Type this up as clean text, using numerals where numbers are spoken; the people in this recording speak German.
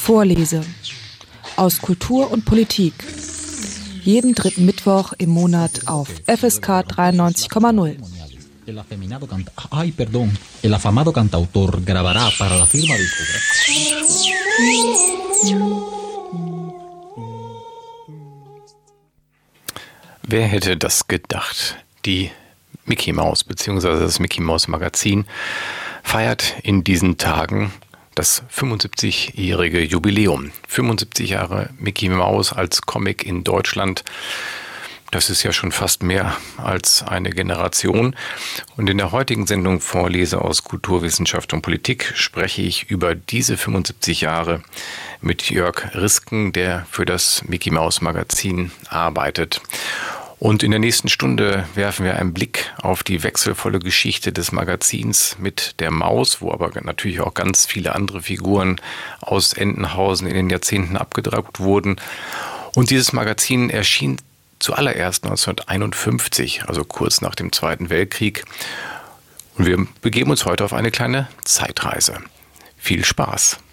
Vorlese aus Kultur und Politik. Jeden dritten Mittwoch im Monat auf FSK 93,0. El afamado cantautor grabará para la firma discográfica. Wer hätte das gedacht? Die Mickey Mouse bzw. das Mickey Mouse Magazin feiert in diesen Tagen das 75-jährige Jubiläum. 75 Jahre Mickey Mouse als Comic in Deutschland. Das ist ja schon fast mehr als eine Generation. Und in der heutigen Sendung Vorlese aus Kulturwissenschaft und Politik spreche ich über diese 75 Jahre mit Jörg Risken, der für das Mickey Mouse Magazin arbeitet. Und in der nächsten Stunde werfen wir einen Blick auf die wechselvolle Geschichte des Magazins mit der Maus, wo aber natürlich auch ganz viele andere Figuren aus Entenhausen in den Jahrzehnten abgedruckt wurden. Und dieses Magazin erschien zuallererst 1951, also kurz nach dem Zweiten Weltkrieg. Und wir begeben uns heute auf eine kleine Zeitreise. Viel Spaß!